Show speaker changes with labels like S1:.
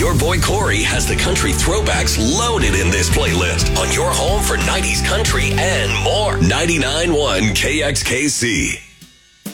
S1: Your boy Corey has the country throwbacks loaded in this playlist on your home for 90s country and more. 99.1 KXKC.